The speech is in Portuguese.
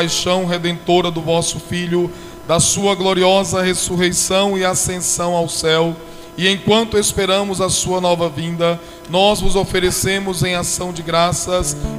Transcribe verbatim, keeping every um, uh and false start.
paixão redentora do vosso Filho, da sua gloriosa ressurreição e ascensão ao céu, e enquanto esperamos a sua nova vinda, nós vos oferecemos em ação de graças